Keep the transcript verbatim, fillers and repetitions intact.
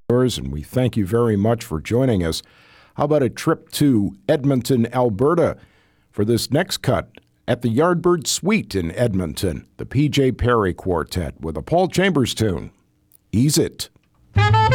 And we thank you very much for joining us. How about a trip to Edmonton, Alberta for this next cut at the Yardbird Suite in Edmonton, the P J Perry Quartet with a Paul Chambers tune, Ease It.